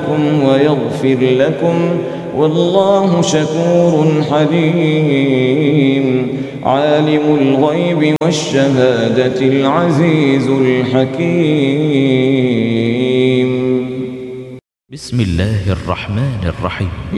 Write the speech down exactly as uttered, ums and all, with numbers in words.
لكم ويغفر لكم والله شكور حليم. عالم الغيب والشهادة العزيز الحكيم. بسم الله الرحمن الرحيم.